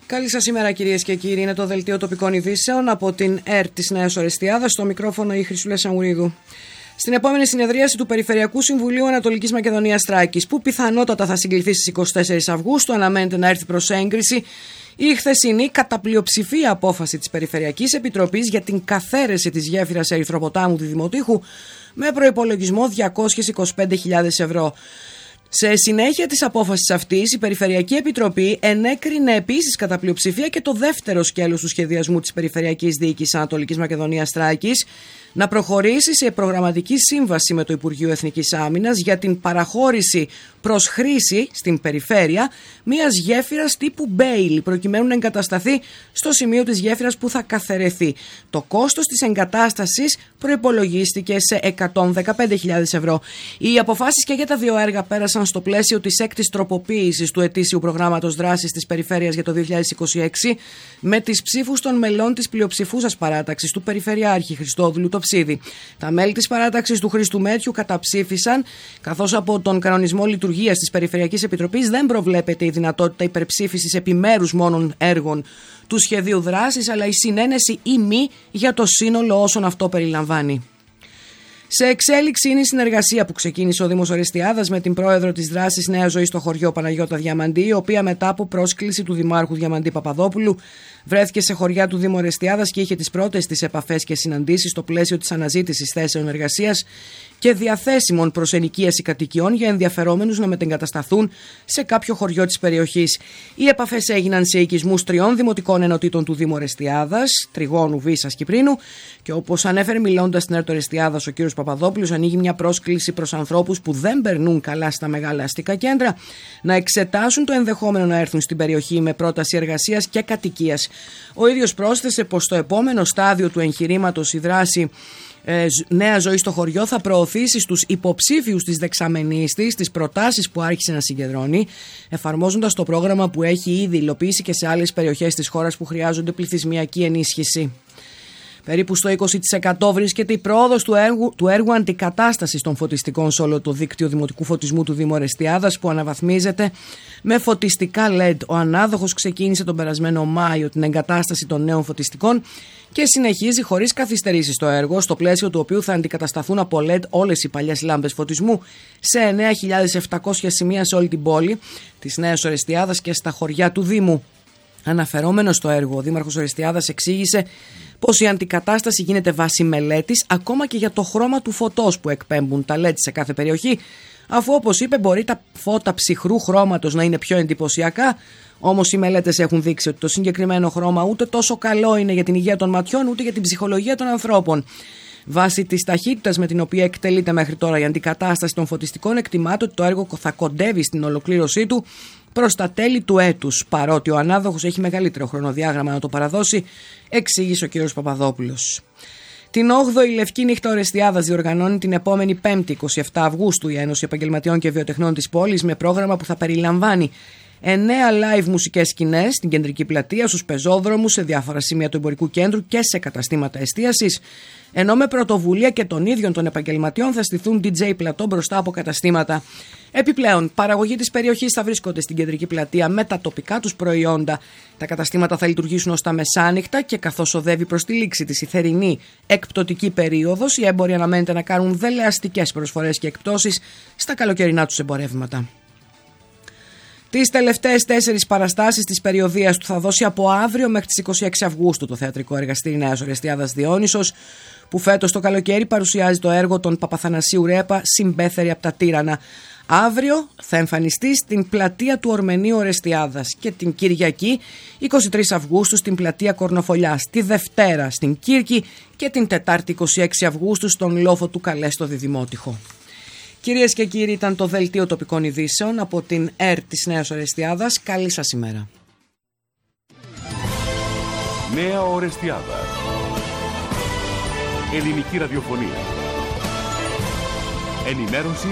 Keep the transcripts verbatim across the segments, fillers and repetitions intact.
Καλή σας ημέρα, κυρίες και κύριοι. Είναι το δελτίο τοπικών ειδήσεων από την ΕΡΤ της Νέας Ορεστιάδας. Στο μικρόφωνο η Χρυσούλα Σαμουρίδου. Στην επόμενη συνεδρίαση του Περιφερειακού Συμβουλίου Ανατολικής Μακεδονίας Θράκης, που πιθανότατα θα συγκληθεί στις εικοστή τέταρτη Αυγούστου, αναμένεται να έρθει προς έγκριση η χθεσινή κατά πλειοψηφία απόφαση της Περιφερειακής Επιτροπής για την καθαίρεση της γέφυρας Ερυθροποτάμου του Δημοτήχου με προϋπολογισμό διακόσιες είκοσι πέντε χιλιάδες ευρώ. Σε συνέχεια της απόφασης αυτής, η Περιφερειακή Επιτροπή ενέκρινε επίσης κατά πλειοψηφία και το δεύτερο σκέλος του σχεδιασμού της Περιφερειακής Διοίκησης Ανατολικής Μακεδονίας Θράκης να προχωρήσει σε προγραμματική σύμβαση με το Υπουργείο Εθνικής Άμυνας για την παραχώρηση προς χρήση στην περιφέρεια μιας γέφυρας τύπου Μπέιλι, προκειμένου να εγκατασταθεί στο σημείο της γέφυρας που θα καθαιρεθεί. Το κόστος της εγκατάστασης προϋπολογίστηκε σε εκατόν δεκαπέντε χιλιάδες ευρώ. Οι αποφάσεις και για τα δύο έργα πέρασαν στο πλαίσιο της έκτης τροποποίησης του ετήσιου προγράμματος δράσης της Περιφέρειας για το δύο χιλιάδες είκοσι έξι με τις ψήφους των μελών της πλειοψηφούσας παράταξης του Περιφερειάρχη Χριστόδουλου Τοψίδη. Τα μέλη της παράταξης του Χρήστου Μέτιου καταψήφισαν, καθώς από τον κανονισμό λειτουργίας της Περιφερειακής Επιτροπής δεν προβλέπεται η δυνατότητα υπερψήφισης επιμέρους μόνον έργων του σχεδίου δράσης, αλλά η συνένεση ή μη για το σύνολο όσων αυτό περιλαμβάνει. Σε εξέλιξη είναι η συνεργασία που ξεκίνησε ο Δήμος Ορεστιάδας με την πρόεδρο της δράσης Νέα Ζωή στο χωριό Παναγιώτα Διαμαντή, η οποία μετά από πρόσκληση του Δημάρχου Διαμαντή Παπαδόπουλου βρέθηκε σε χωριά του Δήμου Ορεστιάδας και είχε τις πρώτες της επαφές και συναντήσεις στο πλαίσιο της αναζήτησης θέσεων εργασίας και διαθέσιμων προς ενοικίαση κατοικιών για ενδιαφερόμενους να μετεγκατασταθούν σε κάποιο χωριό της περιοχής. Οι επαφές έγιναν σε οικισμούς τριών δημοτικών ενωτήτων του Δήμου Ορεστιάδας, Τριγώνου, Βίσας, Κυπρίνου, και όπως ανέφερε μιλώντας στην ΕΡΤ Ορεστιάδας ο κ. Παπαδόπουλος, ανοίγει μια πρόσκληση προς ανθρώπους που δεν περνούν καλά στα μεγάλα αστικά κέντρα να εξετάσουν το ενδεχόμενο να έρθουν στην περιοχή με πρόταση εργασίας και κατοικίας. Ο ίδιος πρόσθεσε πως στο επόμενο στάδιο του εγχειρήματος η δράση ε, Νέα Ζωή στο χωριό θα προωθήσει στους υποψήφιους της δεξαμενής της τις προτάσεις που άρχισε να συγκεντρώνει, εφαρμόζοντας το πρόγραμμα που έχει ήδη υλοποιήσει και σε άλλες περιοχές της χώρας που χρειάζονται πληθυσμιακή ενίσχυση. Περίπου στο είκοσι τοις εκατό βρίσκεται η πρόοδος του έργου, του έργου αντικατάστασης των φωτιστικών σε όλο το δίκτυο δημοτικού φωτισμού του Δήμου Ορεστιάδας, που αναβαθμίζεται με φωτιστικά ελ ι ντι. Ο ανάδοχος ξεκίνησε τον περασμένο Μάιο την εγκατάσταση των νέων φωτιστικών και συνεχίζει χωρίς καθυστερήσεις το έργο, στο πλαίσιο του οποίου θα αντικατασταθούν από ελ ι ντι όλες οι παλιές λάμπες φωτισμού σε εννέα χιλιάδες επτακόσια σημεία σε όλη την πόλη της Νέας Ορεστιάδας και στα χωριά του Δήμου. Αναφερόμενος στο έργο, ο Δήμαρχος Ορεστιάδας εξήγησε πως η αντικατάσταση γίνεται βάση μελέτης ακόμα και για το χρώμα του φωτός που εκπέμπουν τα ελ ι ντι σε κάθε περιοχή, αφού, όπως είπε, μπορεί τα φώτα ψυχρού χρώματος να είναι πιο εντυπωσιακά, όμως οι μελέτες έχουν δείξει ότι το συγκεκριμένο χρώμα ούτε τόσο καλό είναι για την υγεία των ματιών ούτε για την ψυχολογία των ανθρώπων. Βάσει της ταχύτητας με την οποία εκτελείται μέχρι τώρα η αντικατάσταση των φωτιστικών, εκτιμάται ότι το έργο θα κοντεύει στην ολοκλήρωσή του προς τα τέλη του έτους, παρότι ο ανάδοχος έχει μεγαλύτερο χρονοδιάγραμμα να το παραδώσει, εξήγησε ο κ. Παπαδόπουλος. Την όγδοη Λευκή Νύχτα Ορεστιάδας διοργανώνει την επόμενη Πέμπτη, εικοστή εβδόμη Αυγούστου, η Ένωση Επαγγελματιών και Βιοτεχνών της πόλης, με πρόγραμμα που θα περιλαμβάνει εννέα live μουσικές σκηνές στην κεντρική πλατεία, στους πεζόδρομους, σε διάφορα σημεία του εμπορικού κέντρου και σε καταστήματα εστίασης, ενώ με πρωτοβουλία και των ίδιων των επαγγελματιών θα στηθούν ντι τζέι πλατό μπροστά από καταστήματα. Επιπλέον, παραγωγοί της περιοχής θα βρίσκονται στην κεντρική πλατεία με τα τοπικά τους προϊόντα. Τα καταστήματα θα λειτουργήσουν ως τα μεσάνυχτα και καθώς οδεύει προς τη λήξη της η θερινή εκπτωτική περίοδος, οι έμποροι αναμένεται να κάνουν δελεαστικές προσφορές και εκπτώσεις στα καλοκαιρινά τους εμπορεύματα. Τις τελευταίες τέσσερις παραστάσεις της περιοδίας του θα δώσει από αύριο μέχρι τις εικοστή έκτη Αυγούστου το Θεατρικό Εργαστήρι Νέας Ορεστιάδας Διόνυσος, που φέτος το καλοκαίρι παρουσιάζει το έργο των Παπαθανασίου Ρέπα «Συμπέθεροι από τα Τύρανα». Αύριο θα εμφανιστεί στην πλατεία του Ορμενείου Ορεστιάδας και την Κυριακή εικοστή τρίτη Αυγούστου στην πλατεία Κορνοφολιάς, τη Δευτέρα στην Κύρκη και την Τετάρτη εικοστή έκτη Αυγούστου στον λόφο του Καλέ στο Διδημότυχο. Κυρίες και κύριοι, ήταν το δελτίο τοπικών ειδήσεων από την ΕΡΤ της Νέας Ορεστιάδας. Καλή σας ημέρα. Νέα Ορεστιάδα. Ελληνική ραδιοφωνία. Ενημέρωση,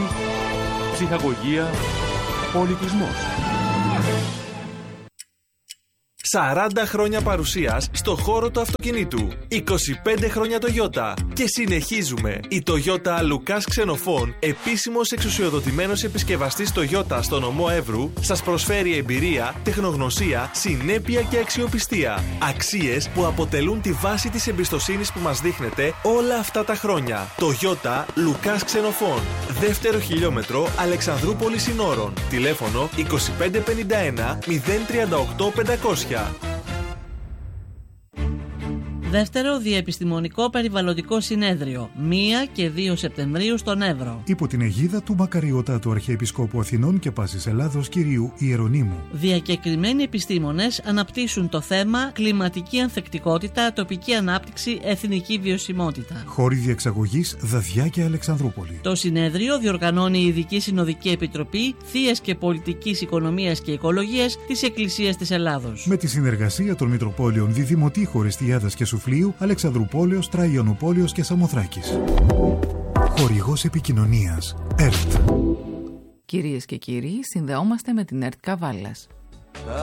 ψυχαγωγία, πολιτισμός. σαράντα χρόνια παρουσίας στο χώρο του αυτοκινήτου. είκοσι πέντε χρόνια Toyota. Και συνεχίζουμε. Η Toyota Λουκάς Ξενοφών, επίσημος εξουσιοδοτημένος επισκευαστής Toyota στο νομό Εύρου, σας προσφέρει εμπειρία, τεχνογνωσία, συνέπεια και αξιοπιστία. Αξίες που αποτελούν τη βάση της εμπιστοσύνης που μας δείχνετε όλα αυτά τα χρόνια. Toyota Λουκάς Ξενοφών. Δεύτερο χιλιόμετρο Αλεξανδρούπολη Συνόρων. Τηλέφωνο είκοσι πέντε πενήντα ένα μηδέν τριάντα οκτώ πεντακόσια. Δεύτερο Διεπιστημονικό Περιβαλλοντικό Συνέδριο, πρώτη και δύο Σεπτεμβρίου στον Εύρο. Υπό την αιγίδα του Μακαριωτάτου Αρχιεπισκόπου Αθηνών και Πάσης Ελλάδος κυρίου Ιερονύμου. Διακεκριμένοι επιστήμονες αναπτύσσουν το θέμα κλιματική ανθεκτικότητα, τοπική ανάπτυξη, εθνική βιωσιμότητα. Χώροι διεξαγωγής Δαδιά και Αλεξανδρούπολη. Το συνέδριο διοργανώνει η Ειδική Συνοδική Επιτροπή Θείας και Πολιτικής Οικονομίας και Οικολογίας της Εκκλησίας της Ελλάδος. Με τη συνεργασία των Μητροπόλεων Διδημοτή Χωριστιάδας και Σουφλίου, Αλεξανδρουπόλεως, Τραϊανοπόλεως και Σαμοθράκης. Χορηγός επικοινωνίας ΕΡΤ. Κυρίες και κύριοι, συνδεόμαστε με την ΕΡΤ Καβάλας.